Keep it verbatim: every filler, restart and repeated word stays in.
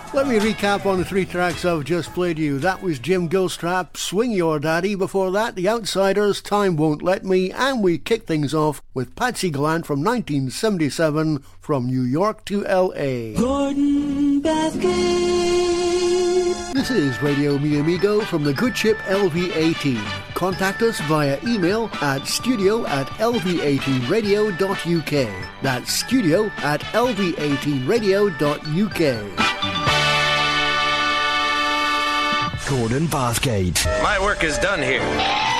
Let me recap on the three tracks I've just played you. That was Jim Gilstrap, Swing Your Daddy. Before that, The Outsiders, Time Won't Let Me. And we kick things off with Patsy Gallant from nineteen seventy-seven, From New York to L A. Gordon Bathgate. This is Radio Mi Amigo from the good ship L V eighteen. Contact us via email at studio at l v eighteen radio dot u k. That's studio at l v eighteen radio dot u k. Gordon Bathgate. My work is done here.